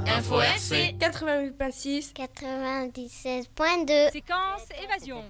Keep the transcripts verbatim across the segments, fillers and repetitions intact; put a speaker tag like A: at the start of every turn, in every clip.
A: Info R C
B: quatre-vingt-huit virgule six
C: quatre-vingt-dix-sept virgule deux.
D: Séquence évasion.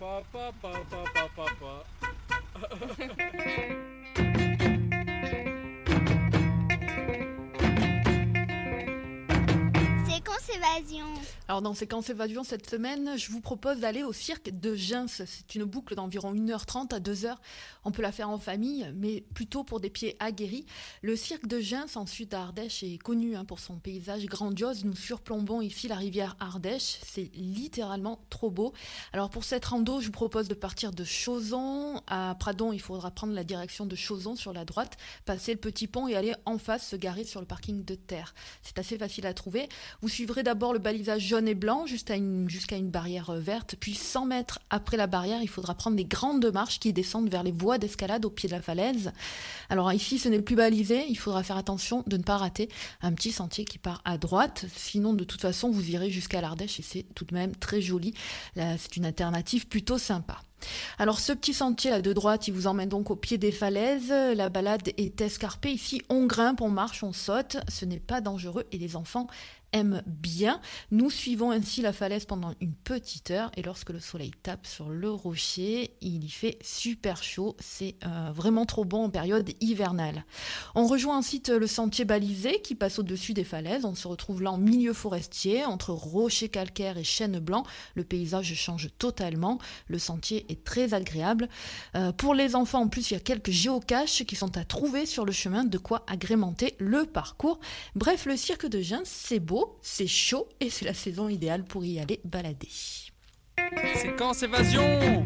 C: Séquence évasion.
E: Alors dans Séquence Évasion cette semaine, je vous propose d'aller au cirque de Gins. C'est une boucle d'environ une heure trente à deux heures. On peut la faire en famille, mais plutôt pour des pieds aguerris. Le cirque de Gins, en sud Ardèche, est connu hein, pour son paysage grandiose. Nous surplombons ici la rivière Ardèche. C'est littéralement trop beau. Alors pour cette rando, je vous propose de partir de Chauzon. À Pradon, il faudra prendre la direction de Chauzon sur la droite, passer le petit pont et aller en face se garer sur le parking de terre. C'est assez facile à trouver. Vous suivrez d'abord le balisage jaune et blanc jusqu'à une, jusqu'à une barrière verte, puis cent mètres après la barrière, il faudra prendre des grandes marches qui descendent vers les voies d'escalade au pied de la falaise. Alors ici, ce n'est plus balisé, il faudra faire attention de ne pas rater un petit sentier qui part à droite, sinon de toute façon, vous irez jusqu'à l'Ardèche et c'est tout de même très joli. Là, c'est une alternative plutôt sympa. Alors ce petit sentier là de droite, il vous emmène donc au pied des falaises. La balade est escarpée. Ici, on grimpe, on marche, on saute. Ce n'est pas dangereux et les enfants aiment bien. Nous suivons ainsi la falaise pendant une petite heure et lorsque le soleil tape sur le rocher, il y fait super chaud. C'est euh, vraiment trop bon en période hivernale. On rejoint ensuite le sentier balisé qui passe au-dessus des falaises. On se retrouve là en milieu forestier, entre rochers calcaires et chênes blancs. Le paysage change totalement. Le sentier est très agréable. Euh, pour les enfants, en plus, il y a quelques géocaches qui sont à trouver sur le chemin, de quoi agrémenter le parcours. Bref, le cirque de Gins, c'est beau, c'est chaud et c'est la saison idéale pour y aller balader.
A: Séquence évasion.